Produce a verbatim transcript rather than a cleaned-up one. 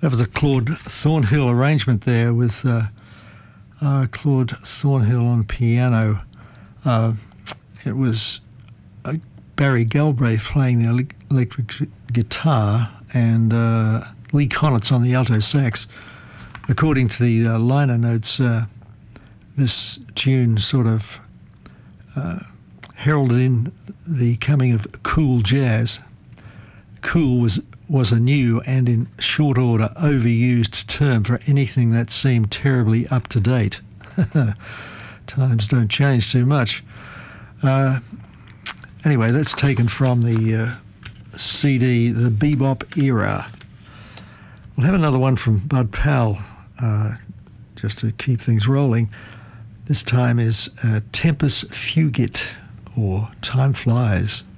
That was a Claude Thornhill arrangement there with uh, uh, Claude Thornhill on piano. Uh, it was uh, Barry Galbraith playing the ele- electric guitar and uh, Lee Konitz on the alto sax. According to the uh, liner notes, uh, this tune sort of uh, heralded in the coming of cool jazz. Cool was was a new and in short order overused term for anything that seemed terribly up to date. Times don't change too much. Uh, anyway, that's taken from the uh, C D, The Bebop Era. We'll have another one from Bud Powell, uh, just to keep things rolling. This time is uh, Tempus Fugit, or Time Flies.